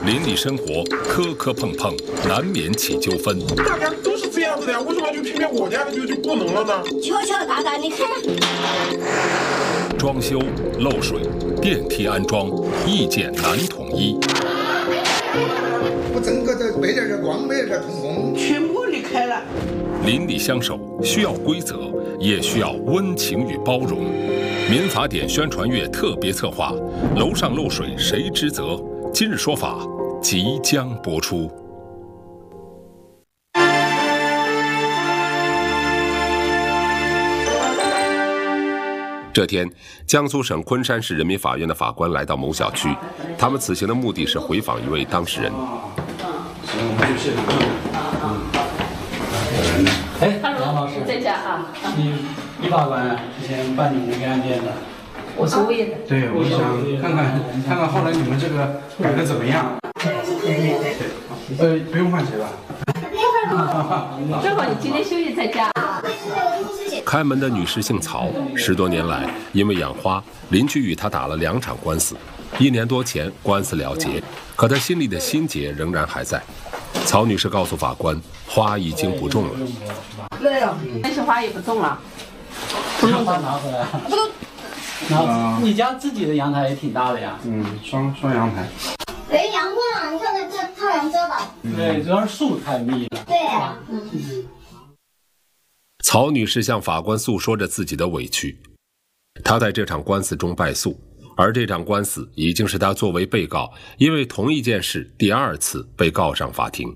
邻里生活磕磕碰碰，难免起纠纷。 大家都是这样子的呀，为什么就偏偏我家的就不能了呢？ 悄悄的嘎嘎，你看。 装修、漏水、电梯安装，意见难统一。 我整个这背点光没点通风， 全部离开了。 邻里相守需要规则，也需要温情与包容。民法典宣传月特别策划，楼上漏水谁之责？今日说法即将播出。这天，江苏省昆山市人民法院的法官来到某小区，他们此行的目的是回访一位当事人。 哎，王老师在家啊？你法官之前办理那个案件的？ 我是物业的。 对，我想看看后来你们这个改的怎么样？不用换鞋吧？ 正好你今天休息在家。 开门的女士姓曹，10多年来因为养花，邻居与她打了2场官司。1年多前官司了结，可她心里的心结仍然还在。曹女士告诉法官，花已经不种了。 没有，那些花也不种了。 不用花拿回来。不都？你家自己的阳台也挺大的呀。双阳台。 没阳光，你看看这太阳遮吧。 对，主要是树太密了。 对呀。 曹女士向法官诉说着自己的委屈，她在这场官司中败诉，而这场官司已经是她作为被告，因为同一件事第2次被告上法庭。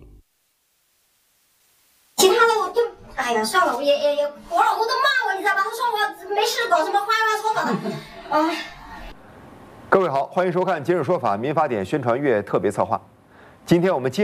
其他的我就，哎呀，算了，我老公都骂我，你知道吧？他说我没事搞什么花花草草的，哎。 各位好，欢迎收看《今日说法》民法典宣传月特别策划。今天我们接